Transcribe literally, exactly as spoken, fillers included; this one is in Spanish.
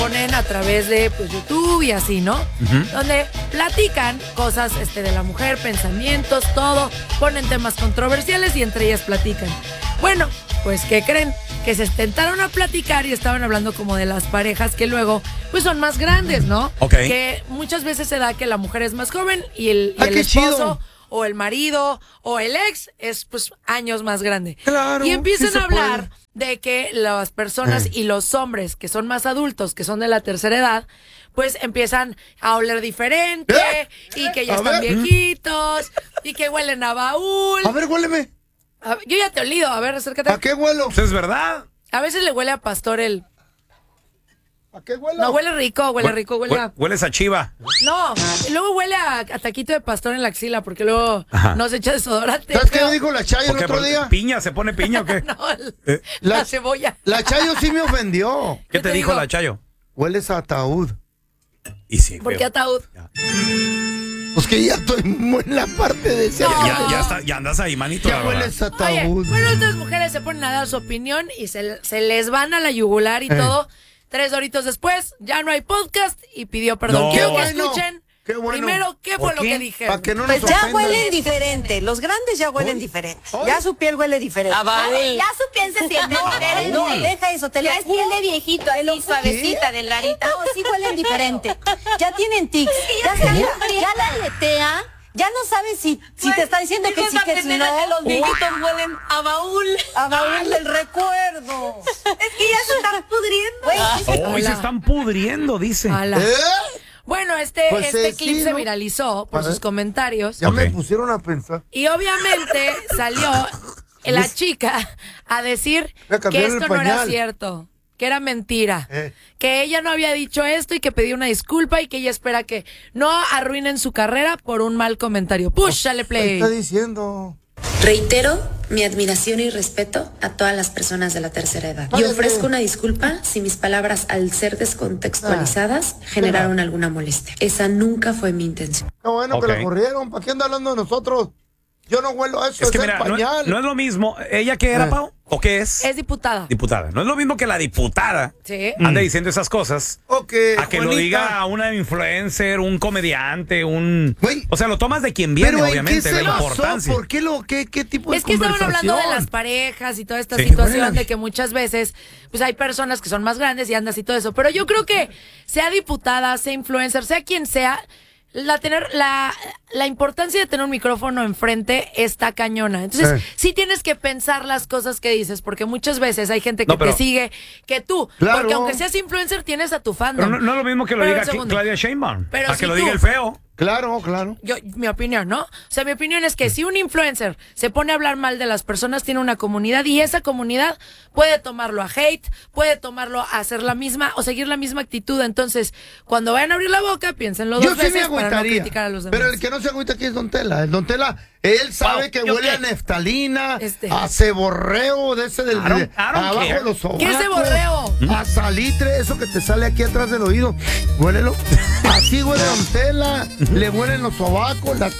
ponen a través de pues, YouTube y así, ¿no? Uh-huh. Donde platican cosas este, de la mujer, pensamientos, todo, ponen temas controversiales y entre ellas platican. Bueno, pues ¿qué creen? Que se intentaron a platicar y estaban hablando como de las parejas que luego pues son más grandes, ¿no? Okay. Que muchas veces se da que la mujer es más joven y el, y el esposo chido. O el marido o el ex es pues años más grande. Claro, y empiezan sí a hablar puede. de que las personas eh. y los hombres que son más adultos, que son de la tercera edad, pues empiezan a oler diferente ¿Eh? y que ya a están ver. viejitos y que huelen a baúl. A ver, huéleme. A, yo ya te he olido, a ver, acércate. ¿A qué huelo? Pues es verdad. A veces le huele a pastor el... ¿A qué huelo? No, huele rico, huele Hue- rico, huele a... Hueles a chiva. No, y luego huele a, a taquito de pastor en la axila, porque luego Ajá. no se echa desodorante. ¿Sabes qué me dijo la Chayo el otro día? ¿Piña? ¿Se pone piña o qué? No, el, ¿Eh? la, la cebolla. La Chayo sí me ofendió. ¿Qué, ¿Qué te, te dijo la Chayo? Hueles a ataúd. Y sí, ¿por qué ataúd? Ya. Pues que ya estoy muy en la parte de ese. No. Ya, ya, está, ya andas ahí, manito. Ya hueles a ataúd. Oye, bueno, estas mujeres se ponen a dar su opinión y se, se les van a la yugular y eh. todo. Tres horitos después, ya no hay podcast y pidió perdón. No. Quiero que bueno. escuchen Qué bueno. primero qué fue lo qué? que dijeron. Que no pues ya ofendan. huelen diferente. Los grandes ya huelen ¿Hoy? diferente. ¿Hoy? Ya su piel huele diferente. Ah, vale. Ya su piel se siente diferente. No, deja eso. Te ya lo es piel de viejito, y suavecita, de larita. No, sí huelen diferente. Ya tienen tics. Ya, ya, ya, ya la aletean. Ya no sabes si, si pues, te está diciendo que sí, que si no. Los viejitos huelen a baúl. A baúl del recuerdo. Es que ya se están pudriendo. Hoy oh, se están pudriendo, dice. ¿Eh? Bueno, este, pues este eh, clip sí, se ¿no? viralizó por sus comentarios. Ya okay. me pusieron a pensar. Y obviamente salió la chica a decir que esto no era cierto, que era mentira, eh. que ella no había dicho esto y que pedía una disculpa y que ella espera que no arruinen su carrera por un mal comentario. Púchale play. ¿Qué está diciendo? Reitero mi admiración y respeto a todas las personas de la tercera edad. Y ofrezco una disculpa si mis palabras, al ser descontextualizadas, ah, generaron ah. alguna molestia. Esa nunca fue mi intención. Qué bueno okay. que la corrieron. ¿Para qué anda hablando de nosotros? Yo no huelo a eso, es que es mira, el pañal. No, no es lo mismo. ¿Ella qué era, eh. Pau? ¿O qué es? Es diputada. Diputada. No es lo mismo que la diputada sí. ande mm. diciendo esas cosas. Okay, a que Juanita. Lo diga una influencer, un comediante, un... Wey. O sea, lo tomas de quien viene, Pero obviamente, ¿en qué de la pasó? importancia. ¿Por qué lo, qué, qué tipo de Es que conversación? estaban hablando de las parejas y toda esta sí. situación Bueno. de que muchas veces pues hay personas que son más grandes y andas y todo eso. Pero yo creo que sea diputada, sea influencer, sea quien sea... La tener la, la importancia de tener un micrófono enfrente está cañona. Entonces, eh. sí tienes que pensar las cosas que dices, porque muchas veces hay gente que no, pero, te sigue que tú. Claro. Porque aunque seas influencer, tienes a tu fandom. Pero no, no es lo mismo que lo pero diga Claudia Sheinbaum. Pero a si que lo tú, diga el feo. Claro, claro. Yo, mi opinión, ¿no? O sea, mi opinión es que si un influencer se pone a hablar mal de las personas, tiene una comunidad y esa comunidad puede tomarlo a hate, puede tomarlo a hacer la misma o seguir la misma actitud. Entonces, cuando vayan a abrir la boca, piénsenlo dos Yo sí veces me para no criticar a los demás. Pero el que no se agüita aquí es Don Tela. El Don Tela, él sabe wow, que huele qué? a neftalina, este. a ceborreo de ese del I don't, I don't abajo care. de los sobacos. ¿Qué es ceborreo? A salitre, eso que te sale aquí atrás del oído. Huélelo. Así huele Don Tela, le huelen los sobacos, las